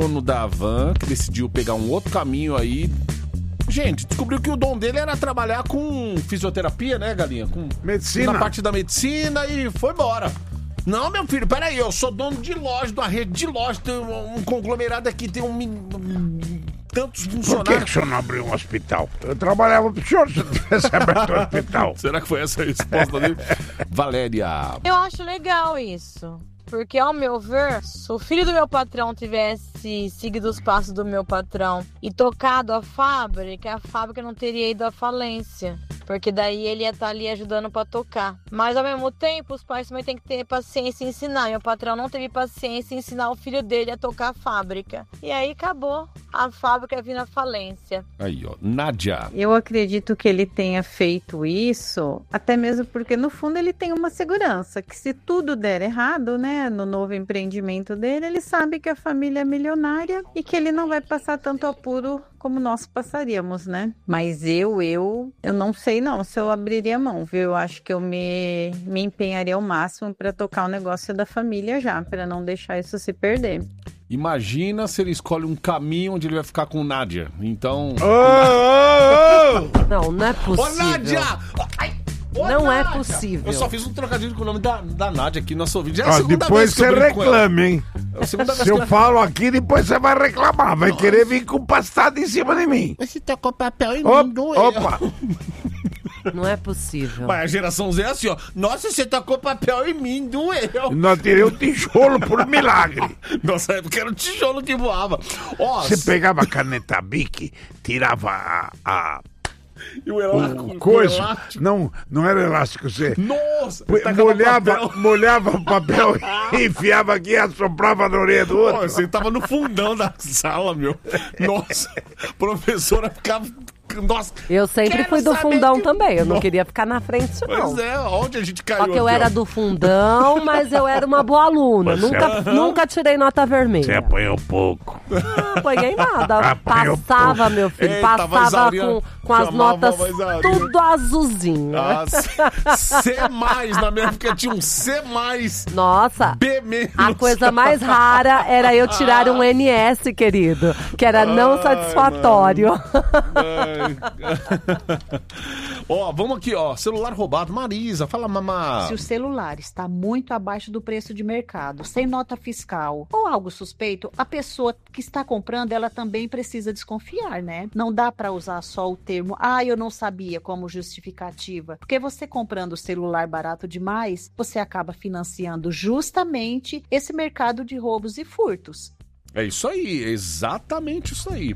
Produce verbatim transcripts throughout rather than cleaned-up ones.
dono da van, que decidiu pegar um outro caminho aí. Gente, descobriu que o dom dele era trabalhar com fisioterapia, né, Galinha? Com medicina. Na parte da medicina e foi embora. Não, meu filho, peraí, eu sou dono de loja, de uma rede de loja, tem um, um conglomerado aqui, tem um, um tantos funcionários. Por que, que o senhor não abriu um hospital? Eu trabalhava pro senhor se eu tivesse aberto um hospital. Será que foi essa a resposta dele? Valéria. Eu acho legal isso. Porque, ao meu ver, se o filho do meu patrão tivesse seguido os passos do meu patrão e tocado a fábrica, a fábrica não teria ido à falência. Porque daí ele ia estar ali ajudando para tocar. Mas, ao mesmo tempo, os pais também têm que ter paciência em ensinar. Meu patrão não teve paciência em ensinar o filho dele a tocar a fábrica. E aí acabou a fábrica vindo à falência. Aí, ó, Nádia. Eu acredito que ele tenha feito isso, até mesmo porque, no fundo, ele tem uma segurança. Que se tudo der errado, né, no novo empreendimento dele, ele sabe que a família é milionária e que ele não vai passar tanto apuro como nós passaríamos, né? Mas eu, eu, eu não sei não se eu abriria mão, viu? Eu acho que eu me, me empenharia ao máximo para tocar o negócio da família já, para não deixar isso se perder. Imagina se ele escolhe um caminho onde ele vai ficar com Nádia. Então... Oh, oh, oh. Não, não é possível. Ô, Nádia! Ai. Ô, não Nádia. É possível. Eu só fiz um trocadilho com o nome da, da Nádia aqui no nosso vídeo. É a Ó, segunda depois vez que você eu reclame, hein? É a segunda vez Se que eu falo aqui, depois você vai reclamar. Vai Nossa. querer vir com pastado em cima de mim. Você tocou papel em Opa, mim, doeu. Opa! Não é possível. Mas a geração Z é assim, ó. Nossa, você tacou papel em mim, doeu. Nós tirei o tijolo por milagre. Nossa época era o tijolo que voava. Ó, você pegava a caneta Bic, tirava a... a... E o elástico, o coisa, o elástico. Não, não era elástico, você Nossa, molhava, molhava o papel e enfiava aqui e assoprava na orelha do outro. Pô, você tava no fundão da sala, meu. Nossa, a professora ficava... Nossa, eu sempre fui do fundão que... também, eu não Nossa. queria ficar na frente, não. Pois é, onde a gente caiu? Só que eu aqui, era ó. do fundão, mas eu era uma boa aluna, nunca, é... nunca tirei nota vermelha. Você apanhou pouco. Não apanhei nada, apanhou passava, pouco. Meu filho, Ei, passava com, com as notas tudo azulzinho. Ah, C mais, na minha época tinha um C mais. Nossa, B menos. A coisa mais rara era eu tirar um N S, querido, que era não Ai, satisfatório. Ó, oh, vamos aqui, ó, celular roubado. Marisa, fala, mamá. Se o celular está muito abaixo do preço de mercado, sem nota fiscal ou algo suspeito, a pessoa que está comprando, ela também precisa desconfiar, né? Não dá para usar só o termo, ah, eu não sabia, como justificativa. Porque você comprando o celular barato demais, você acaba financiando justamente esse mercado de roubos e furtos. É isso aí, exatamente isso aí.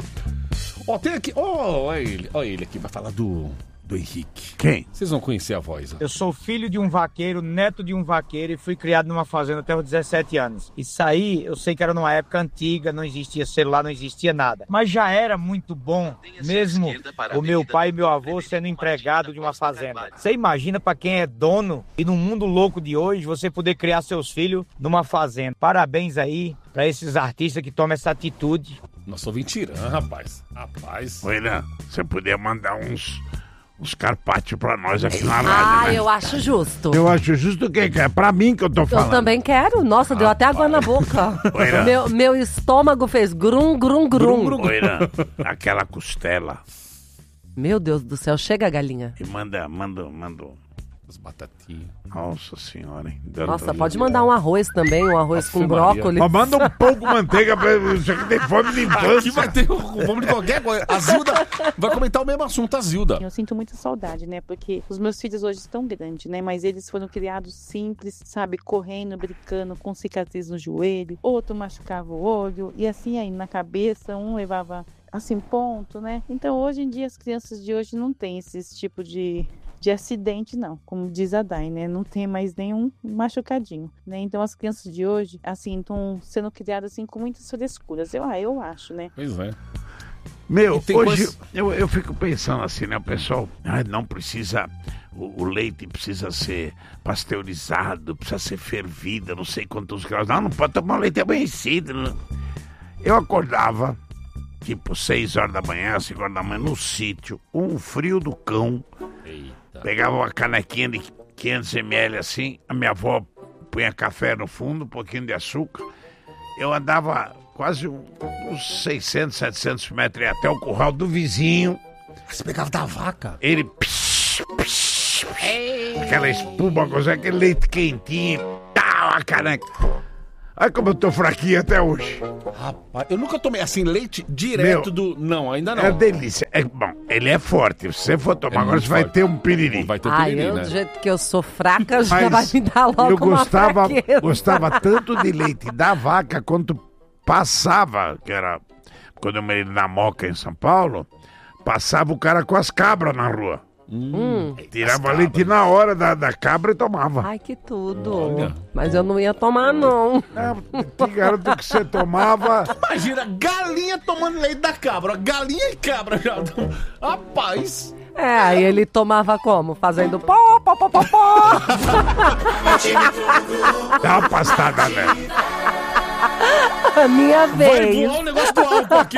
Ó, tem aqui, ó, olha ele, ó ele aqui, vai falar do, do Henrique. Quem? Vocês vão conhecer a voz. Ó. Eu sou filho de um vaqueiro, neto de um vaqueiro e fui criado numa fazenda até os dezessete anos. Isso aí, eu sei que era numa época antiga, não existia celular, não existia nada. Mas já era muito bom, mesmo o meu pai e meu avô sendo empregado de uma fazenda. Você imagina pra quem é dono e no mundo louco de hoje, você poder criar seus filhos numa fazenda. Parabéns aí pra esses artistas que tomam essa atitude. Nossa, ouvi tirando, rapaz. Rapaz. Oi, né? Você podia mandar uns, uns carpaccios pra nós aqui na rádio, Ah, né? eu acho justo. Eu acho justo o que é pra mim que eu tô falando. Eu também quero. Nossa, deu até água na boca. Oi, né? meu, meu estômago fez grum, grum, grum. Oi, né? Aquela costela. Meu Deus do céu, chega, galinha. E manda, manda, manda... As batatinhas. Nossa senhora, hein? Nossa, pode mandar um arroz também, um arroz Nossa, com brócolis. Mas manda um pouco de manteiga pra isso aqui tem fome de infância. Aqui vai ter um fome de qualquer coisa. A Zilda vai comentar o mesmo assunto, a Zilda. Eu sinto muita saudade, né? Porque os meus filhos hoje estão grandes, né? Mas eles foram criados simples, sabe? Correndo, brincando, com cicatriz no joelho. Outro machucava o olho. E assim aí na cabeça, um levava assim ponto, né? Então hoje em dia as crianças de hoje não têm esse tipo de... de acidente, não, como diz a Dai, né? Não tem mais nenhum machucadinho, né? Então as crianças de hoje, assim, estão sendo criadas assim com muitas frescuras. Eu, ah, eu acho, né? Pois é. Meu, hoje coisa... eu, eu fico pensando assim, né? O pessoal, ah, não precisa, o, o leite precisa ser pasteurizado, precisa ser fervido, não sei quantos graus. Não, não pode tomar leite amanhecido. Não. Eu acordava, tipo seis horas da manhã, cinco horas da manhã, no sítio, um frio do cão. Eita. Pegava uma canequinha de quinhentos mililitros assim, a minha avó punha café no fundo, um pouquinho de açúcar. Eu andava quase um- uns seiscentos, setecentos metros até o curral do vizinho. Você pegava da vaca? Ele... Psh, psh, psh, aquela espuma, coisa, aquele leite quentinho, tal, a caneca. Olha como eu tô fraquinho até hoje. Rapaz, eu nunca tomei assim leite direto Meu, do... Não, ainda não. É delícia. É, bom, ele é forte. Se você for tomar É agora, muito você vai forte. ter um piriri. Vai ter Ai, piriri, eu, né? do jeito que eu sou fraca, já vai Mas me dar logo eu uma gostava, fraqueza. gostava tanto de leite da vaca quando passava, que era quando eu morei na Moca, em São Paulo, passava o cara com as cabras na rua. Hum. Tirava leite na hora da, da cabra e tomava. Ai, que tudo. Olha. Mas eu não ia tomar, não. É, te garanto que você tomava. Imagina, galinha tomando leite da cabra. Galinha e cabra já. Rapaz. É, aí ele tomava como? Fazendo pó, pó, pó, pó, pó. Dá uma pastada, né? A minha Vai vez. voar o negócio do álcool aqui.